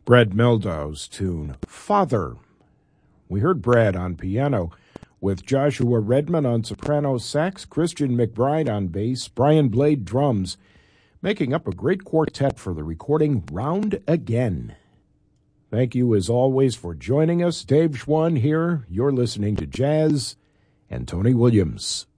Brad Meldau's tune, Father. We heard Brad on piano, with Joshua Redman on soprano sax, Christian McBride on bass, Brian Blade drums, making up a great quartet for the recording Round Again. Thank you as always for joining us. Dave Schwann here. You're listening to Jazz and Tony Williams.